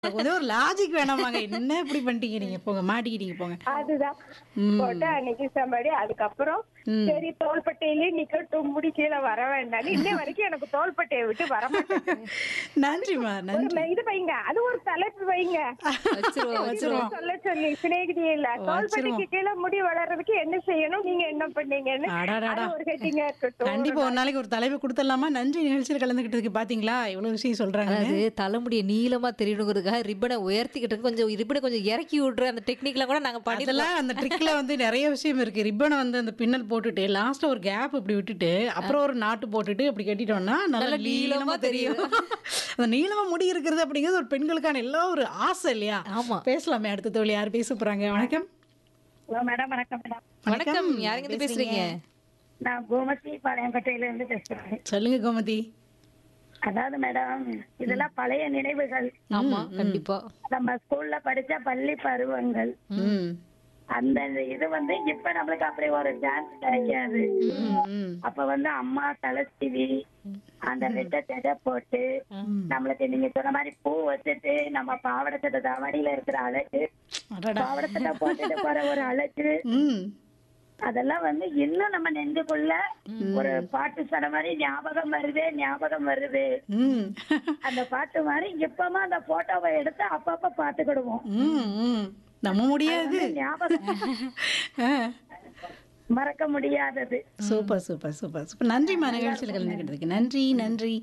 அதுக்கு வந்து ஒரு லாஜிக் வேணாமாங்க. என்ன இப்படி பண்ணிட்டீங்க நீங்க? போங்க மாட்டிக்கிட்டீங்க போங்க. அதுதான் ம். போட்டு அன்னைக்கு சம்பாடி அதுக்கப்புறம் ம். சரி தோள்பட்டையிலே நிக்கட்டும் முடி கீழே வர வேண்டாம்னு இன்ன வரைக்கும் எனக்கு தோள்பட்டையை விட்டு வர மாட்டேங்குது. நன்றிம்மா, ஒரு நன்றி. இது வைங்க, அது ஒரு தலைப்பு வைங்க. வச்சிருவோம் வச்சிருவோம். சொல்ல சொல்லி சிநேகிதியே இல்ல தோள்பட்டைக்கு வச்சிருவோம். கீழே முடி வளர்றதுக்கு என்ன செய்யணும், நீங்க என்ன பண்ணீங்கன்னு அடாடாடா. அது ஒரு ஹெட்டிங்கா இருக்கட்டும். கண்டிப்பா ஒரு நாளைக்கு ஒரு தலைப்பு குடுத்துடலாமா? நன்றி நிகழ்ச்சியில கலந்துக்கிட்டதுக்கு. பாத்தீங்களா? எவ்வளவு விஷயம் சொல்றாங்கன்னு. அதாவது தலைமுடியை நீளமா தெரியணுங்கிறதுக்காக ரிப்பனை உயர்த்திக்கிட்டு கொஞ்சம் ரிப்பனை கொஞ்சம் இறக்கி விட்ற அந்த டெக்னிக்லாம் கூட நாங்க பண்ணிடலாம். அதெல்லாம் அந்த ட்ரிக்ல வந்து நிறைய விஷயம் இருக்கு. ரிப்பனை வந்து அந்த பின்னல் போட்டுட்டு லாஸ்ட்ல ஒரு கேப் இப்படி விட்டுட்டு அப்புறம் ஒரு நாட்டு போட்டுட்டு இப்படி கட்டிட்டோம்னா நல்லா நல்லா நீளமா நீளமா தெரியும். அந்த நீளமா முடி இருக்கிறது அப்படிங்கிறது ஒரு பெண்களுக்கான எல்லா ஒரு ஆசை இல்லையா? ஆமா. பேசலாமே. அடுத்த தோழி யார் பேச போறாங்க? வணக்கம். ஹலோ மேடம், வணக்கம் மேடம். வணக்கம், யாருங்க இருந்து பேசுறீங்க? நான் கோமதி பாளையங்கோட்டையில இருந்து பேசுறேன். சொல்லுங்க கோமதி. அதாவது மேடம், இதெல்லாம் பழைய நினைவுகள். ஆமா, கண்டிப்பா. நம்ம ஸ்கூல்ல படிச்ச பள்ளி பருவங்கள். ம். அந்த இது வந்து இப்ப நம்மளுக்கு அப்படி ஒரு சான்ஸ் கிடைக்காது. ம். அப்ப வந்து அம்மா தலை சீவி அந்த ரெட்டை ஜடை போட்டு நம்மளுக்கு நீங்க சொன்ன மாதிரி பூ வச்சுட்டு நம்ம பாவாடை சட்டை தாவணியில இருக்கிற அழகு, அடடா. பாவாடை சட்டை போட்டுட்டு போற ஒரு அழகு, ம். அதெல்லாம் வந்து இன்னும் நம்ம நெஞ்சுக்குள்ள ஒரு பாட்டு சொன்ன மாதிரி ஞாபகம் வருது ஞாபகம் வருது. ம். அந்த பாட்டு மாதிரி இப்பமா அந்த போட்டோவை எடுத்து அப்பப்ப பாத்துக்கிடுவோம். ம். ம். நம்ம முடியாது. ஞாபகம் ஆ. மறக்க முடியாதது. Super super super super. நன்றிம்மா நிகழ்ச்சியில் கலந்துக்கிட்டதுக்கு. நன்றி நன்றி.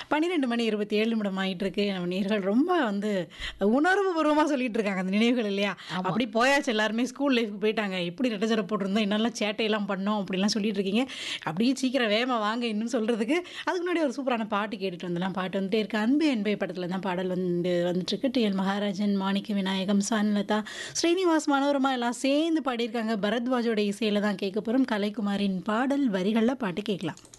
12:27 ஆயிட்டு இருக்கு. நம்ம நேர்கள் ரொம்ப வந்து உணர்வு பூர்வமாக சொல்லிட்டு இருக்காங்க அந்த நினைவுகள் இல்லையா? அப்படி போயாச்சு, எல்லாருமே ஸ்கூல் லைஃப்க்கு போயிட்டாங்க. எப்படி ரெட்டை போட்டிருந்தோம், என்னெல்லாம் சேட்டையெல்லாம் பண்ணோம் அப்படிலாம் சொல்லிட்டு இருக்கீங்க. அப்படியே சீக்கிரம் வேகமாக வாங்க இன்னும் சொல்றதுக்கு. அதுக்கு முன்னாடி ஒரு சூப்பரான பாட்டு கேட்டுட்டு வந்துடலாம். பாட்டு வந்துட்டே இருக்கு. அன்பே அன்பே படத்தில் தான் பாடல் வந்துட்டு இருக்கு. டி.எல். மகாராஜன், மாணிக்க விநாயகம், சான்லதா, ஸ்ரீனிவாஸ், மனோரமா எல்லாம் சேர்ந்து பாடியிருக்காங்க. பரத்வாஜோட இசையில தான் கேட்க போகிறோம். கலைக்குமாரின் பாடல் வரிகளில் பாட்டு கேட்கலாம்.